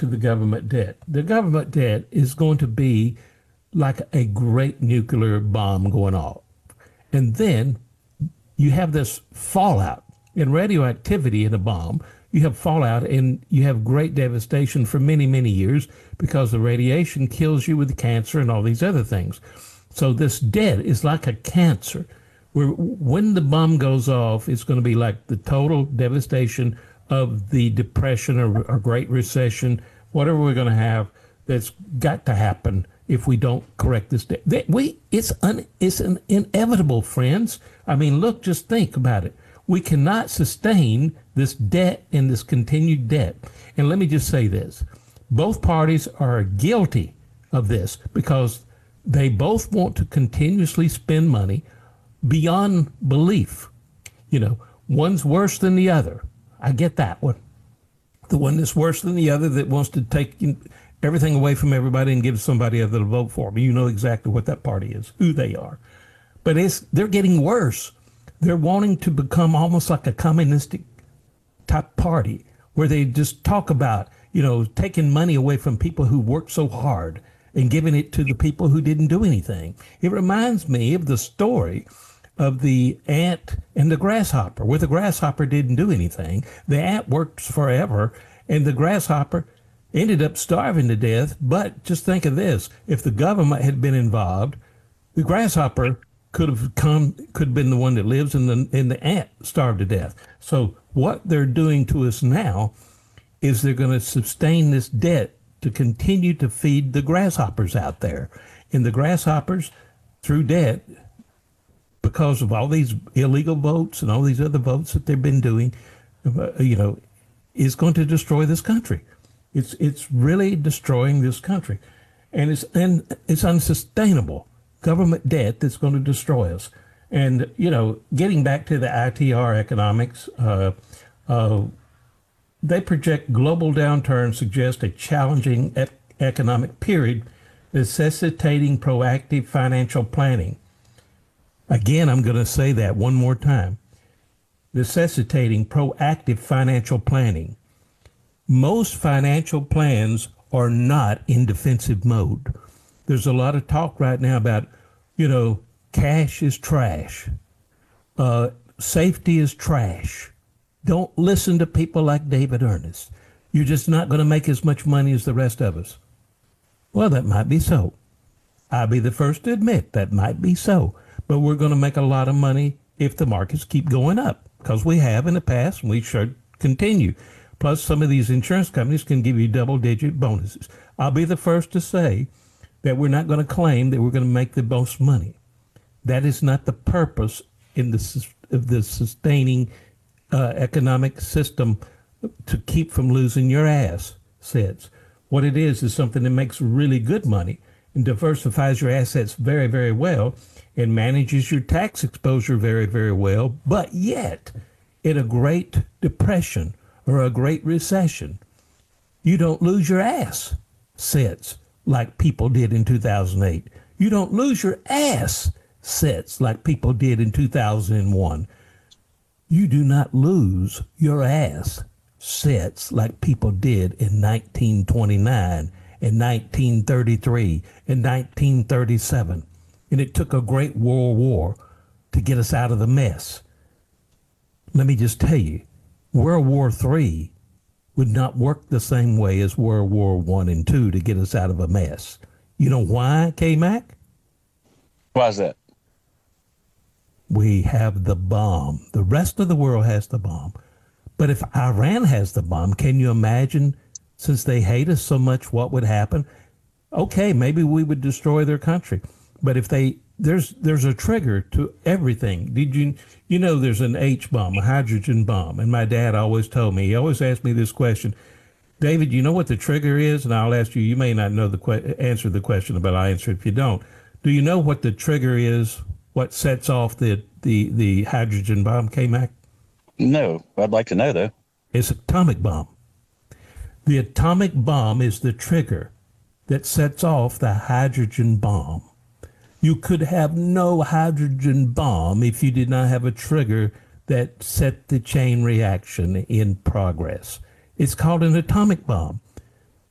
to the government debt. The government debt is going to be like a great nuclear bomb going off. And then you have this fallout and radioactivity in a bomb. You have fallout and you have great devastation for many, many years because the radiation kills you with cancer and all these other things. So this debt is like a cancer where when the bomb goes off, it's going to be like the total devastation of the depression or Great Recession, whatever we're going to have that's got to happen if we don't correct this debt. It's an inevitable, friends. I mean, look, just think about it. We cannot sustain this debt and this continued debt. And let me just say this. Both parties are guilty of this because they both want to continuously spend money beyond belief. You know, one's worse than the other. I get that one. The one that's worse than the other that wants to take everything away from everybody and give somebody other to vote for me. You know exactly what that party is, who they are. But they're getting worse. They're wanting to become almost like a communistic type party where they just talk about, you know, taking money away from people who worked so hard and giving it to the people who didn't do anything. It reminds me of the story of the ant and the grasshopper, where the grasshopper didn't do anything. The ant worked forever, and the grasshopper ended up starving to death. But just think of this. If the government had been involved, the grasshopper could have been the one that lives, and the ant starved to death. So what they're doing to us now is they're going to sustain this debt to continue to feed the grasshoppers out there. And the grasshoppers, through debt, because of all these illegal votes and all these other votes that they've been doing, you know, is going to destroy this country. It's really destroying this country. And it's unsustainable government debt that's going to destroy us. And, you know, getting back to the ITR economics, they project global downturn suggests a challenging economic period necessitating proactive financial planning. Again, I'm going to say that one more time. Necessitating proactive financial planning. Most financial plans are not in defensive mode. There's a lot of talk right now about, you know, cash is trash. Safety is trash. Don't listen to people like David Ernest. You're just not going to make as much money as the rest of us. Well, that might be so. I'll be the first to admit that might be so. But we're going to make a lot of money if the markets keep going up, because we have in the past and we should continue. Plus, some of these insurance companies can give you double-digit bonuses. I'll be the first to say that we're not going to claim that we're going to make the most money. That is not the purpose of the sustaining economic system to keep from losing your assets. What it is something that makes really good money and diversifies your assets very, very well and manages your tax exposure very, very well. But yet, in a Great Depression or a Great Recession, you don't lose your assets like people did in 2008. You don't lose your assets like people did in 2001. You do not lose your assets like people did in 1929 and 1933 and 1937. And it took a great world war to get us out of the mess. Let me just tell you, World War III would not work the same way as World War I and II to get us out of a mess. You know why, K-Mac? Why is that? We have the bomb. The rest of the world has the bomb. But if Iran has the bomb, can you imagine, since they hate us so much, what would happen? Okay, maybe we would destroy their country. But if there's a trigger to everything. Did you know there's an H bomb, a hydrogen bomb? And my dad always told me, he always asked me this question, David, you know what the trigger is? And I'll ask you, you may not know answer the question, but I'll answer it if you don't. Do you know what the trigger is? What sets off the hydrogen bomb, K-Mac? No, I'd like to know, though. It's an atomic bomb. The atomic bomb is the trigger that sets off the hydrogen bomb. You could have no hydrogen bomb if you did not have a trigger that set the chain reaction in progress. It's called an atomic bomb.